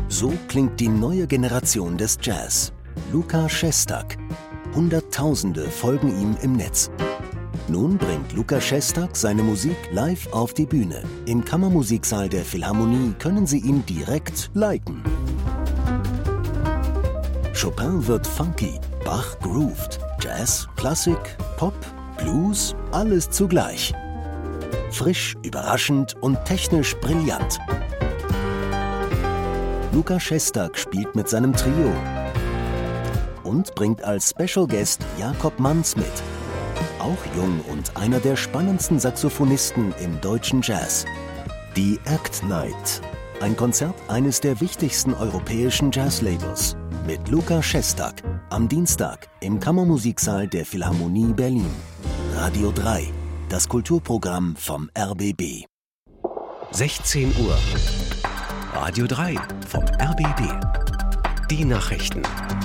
So klingt die neue Generation des Jazz. Luka Šestak. Hunderttausende folgen ihm im Netz. Nun bringt Luka Šestak seine Musik live auf die Bühne. Im Kammermusiksaal der Philharmonie können Sie ihn direkt liken. Chopin wird funky, Bach grooved, Jazz, Klassik, Pop, Blues, alles zugleich. Frisch, überraschend und technisch brillant. Luka Šestak spielt mit seinem Trio und bringt als Special Guest Jakob Manz mit. Auch jung und einer der spannendsten Saxophonisten im deutschen Jazz. Die Act Night. Ein Konzert eines der wichtigsten europäischen Jazzlabels. Mit Luka Šestak. Am Dienstag im Kammermusiksaal der Philharmonie Berlin. Radio 3. Das Kulturprogramm vom RBB. 16 Uhr. Radio 3 vom RBB. Die Nachrichten.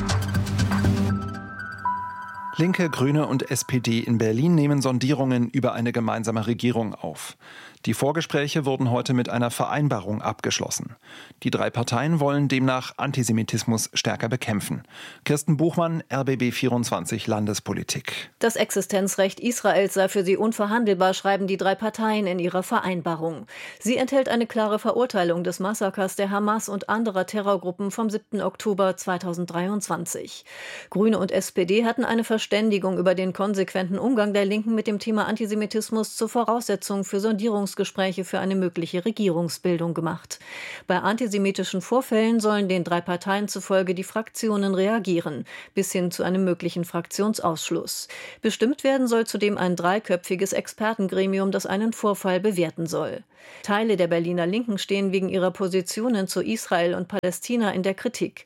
Linke, Grüne und SPD in Berlin nehmen Sondierungen über eine gemeinsame Regierung auf. Die Vorgespräche wurden heute mit einer Vereinbarung abgeschlossen. Die drei Parteien wollen demnach Antisemitismus stärker bekämpfen. Kirsten Buchmann, RBB 24 Landespolitik. Das Existenzrecht Israels sei für sie unverhandelbar, schreiben die drei Parteien in ihrer Vereinbarung. Sie enthält eine klare Verurteilung des Massakers der Hamas und anderer Terrorgruppen vom 7. Oktober 2023. Grüne und SPD hatten eine Verständigung über den konsequenten Umgang der Linken mit dem Thema Antisemitismus zur Voraussetzung für Sondierungsgespräche für eine mögliche Regierungsbildung gemacht. Bei antisemitischen Vorfällen sollen den drei Parteien zufolge die Fraktionen reagieren, bis hin zu einem möglichen Fraktionsausschluss. Bestimmt werden soll zudem ein dreiköpfiges Expertengremium, das einen Vorfall bewerten soll. Teile der Berliner Linken stehen wegen ihrer Positionen zu Israel und Palästina in der Kritik.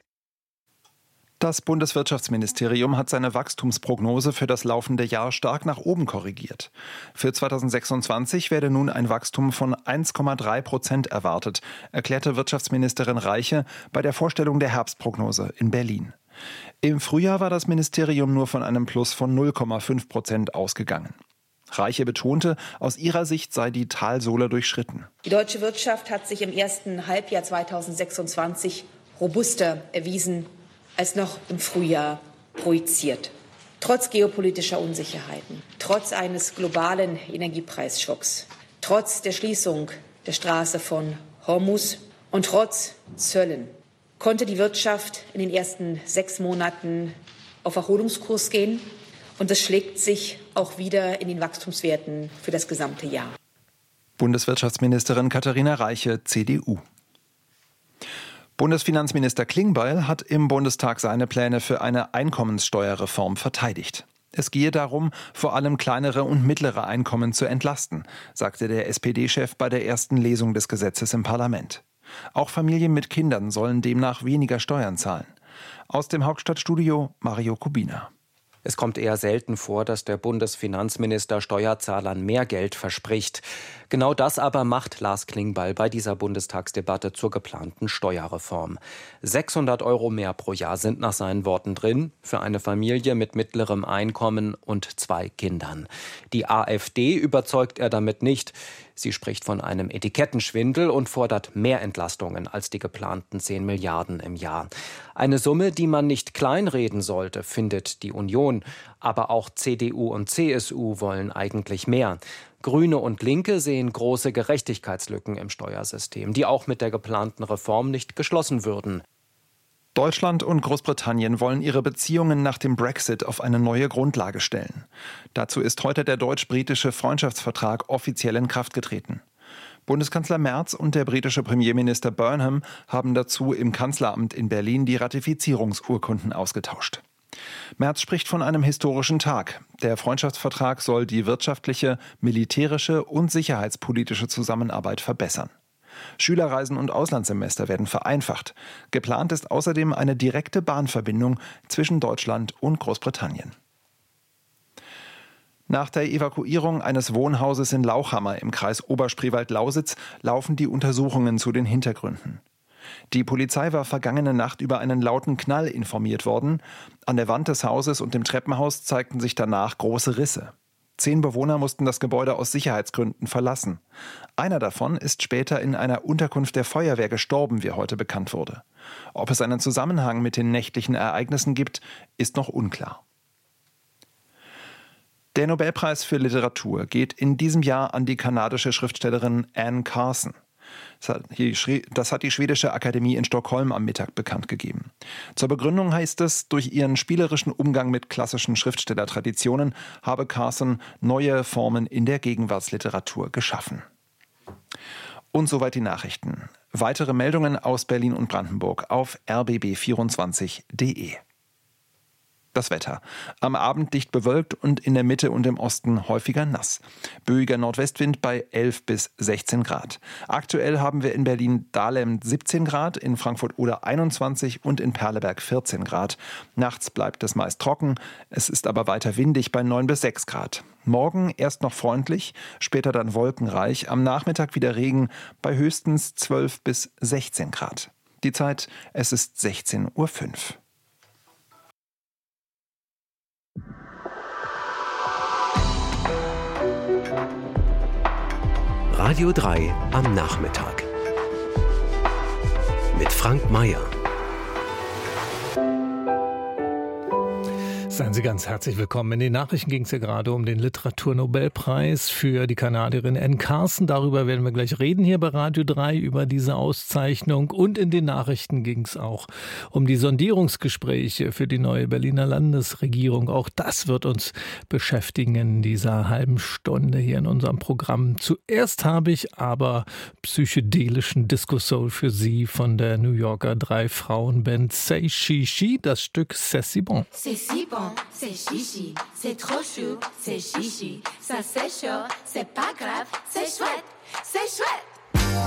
Das Bundeswirtschaftsministerium hat seine Wachstumsprognose für das laufende Jahr stark nach oben korrigiert. Für 2026 werde nun ein Wachstum von 1,3% erwartet, erklärte Wirtschaftsministerin Reiche bei der Vorstellung der Herbstprognose in Berlin. Im Frühjahr war das Ministerium nur von einem Plus von 0,5% ausgegangen. Reiche betonte, aus ihrer Sicht sei die Talsohle durchschritten. Die deutsche Wirtschaft hat sich im ersten Halbjahr 2026 robuster erwiesen als noch im Frühjahr projiziert. Trotz geopolitischer Unsicherheiten, trotz eines globalen Energiepreisschocks, trotz der Schließung der Straße von Hormuz und trotz Zöllen konnte die Wirtschaft in den ersten 6 Monaten auf Erholungskurs gehen. Und das schlägt sich auch wieder in den Wachstumswerten für das gesamte Jahr. Bundeswirtschaftsministerin Katharina Reiche, CDU. Bundesfinanzminister Klingbeil hat im Bundestag seine Pläne für eine Einkommenssteuerreform verteidigt. Es gehe darum, vor allem kleinere und mittlere Einkommen zu entlasten, sagte der SPD-Chef bei der ersten Lesung des Gesetzes im Parlament. Auch Familien mit Kindern sollen demnach weniger Steuern zahlen. Aus dem Hauptstadtstudio Mario Kubina. Es kommt eher selten vor, dass der Bundesfinanzminister Steuerzahlern mehr Geld verspricht. Genau das aber macht Lars Klingbeil bei dieser Bundestagsdebatte zur geplanten Steuerreform. 600 € mehr pro Jahr sind nach seinen Worten drin für eine Familie mit mittlerem Einkommen und 2 Kindern. Die AfD überzeugt er damit nicht. Sie spricht von einem Etikettenschwindel und fordert mehr Entlastungen als die geplanten 10 Milliarden im Jahr. Eine Summe, die man nicht kleinreden sollte, findet die Union. Aber auch CDU und CSU wollen eigentlich mehr. Grüne und Linke sehen große Gerechtigkeitslücken im Steuersystem, die auch mit der geplanten Reform nicht geschlossen würden. Deutschland und Großbritannien wollen ihre Beziehungen nach dem Brexit auf eine neue Grundlage stellen. Dazu ist heute der deutsch-britische Freundschaftsvertrag offiziell in Kraft getreten. Bundeskanzler Merz und der britische Premierminister Burnham haben dazu im Kanzleramt in Berlin die Ratifizierungsurkunden ausgetauscht. Merz spricht von einem historischen Tag. Der Freundschaftsvertrag soll die wirtschaftliche, militärische und sicherheitspolitische Zusammenarbeit verbessern. Schülerreisen und Auslandssemester werden vereinfacht. Geplant ist außerdem eine direkte Bahnverbindung zwischen Deutschland und Großbritannien. Nach der Evakuierung eines Wohnhauses in Lauchhammer im Kreis Oberspreewald-Lausitz laufen die Untersuchungen zu den Hintergründen. Die Polizei war vergangene Nacht über einen lauten Knall informiert worden. An der Wand des Hauses und dem Treppenhaus zeigten sich danach große Risse. 10 Bewohner mussten das Gebäude aus Sicherheitsgründen verlassen. Einer davon ist später in einer Unterkunft der Feuerwehr gestorben, wie heute bekannt wurde. Ob es einen Zusammenhang mit den nächtlichen Ereignissen gibt, ist noch unklar. Der Nobelpreis für Literatur geht in diesem Jahr an die kanadische Schriftstellerin Anne Carson. Das hat die Schwedische Akademie in Stockholm am Mittag bekannt gegeben. Zur Begründung heißt es, durch ihren spielerischen Umgang mit klassischen Schriftstellertraditionen habe Carson neue Formen in der Gegenwartsliteratur geschaffen. Und soweit die Nachrichten. Weitere Meldungen aus Berlin und Brandenburg auf rbb24.de. Das Wetter. Am Abend dicht bewölkt und in der Mitte und im Osten häufiger nass. Böiger Nordwestwind bei 11 bis 16 Grad. Aktuell haben wir in Berlin-Dahlem 17 Grad, in Frankfurt-Oder 21 und in Perleberg 14 Grad. Nachts bleibt es meist trocken, es ist aber weiter windig bei 9 bis 6 Grad. Morgen erst noch freundlich, später dann wolkenreich, am Nachmittag wieder Regen bei höchstens 12 bis 16 Grad. Die Zeit, es ist 16:05 Uhr. Radio 3 am Nachmittag. Mit Frank Mayer. Seien Sie ganz herzlich willkommen. In den Nachrichten ging es ja gerade um den Literaturnobelpreis für die Kanadierin Anne Carson. Darüber werden wir gleich reden hier bei Radio 3, über diese Auszeichnung. Und in den Nachrichten ging es auch um die Sondierungsgespräche für die neue Berliner Landesregierung. Auch das wird uns beschäftigen in dieser halben Stunde hier in unserem Programm. Zuerst habe ich aber psychedelischen Disco-Soul für Sie von der New Yorker Drei-Frauen-Band Say She, das Stück C'est si bon. C'est si bon, c'est chichi, c'est trop chou, c'est chichi, ça c'est chaud, c'est pas grave, c'est chouette,